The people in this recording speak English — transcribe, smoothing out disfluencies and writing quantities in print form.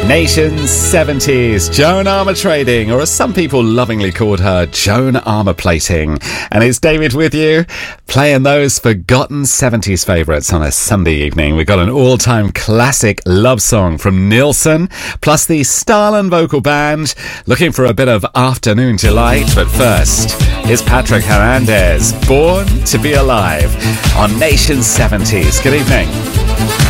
Nation's 70s, Joan Armour Trading, or as some people lovingly called her, Joan Armour Plating. And it's David with you, playing those forgotten 70s favourites on a Sunday evening. We've got an all-time classic love song from Nilsson, plus the Starland Vocal Band, looking for a bit of afternoon delight. But first, here's Patrick Hernandez, Born to be Alive, on Nation's 70s. Good evening.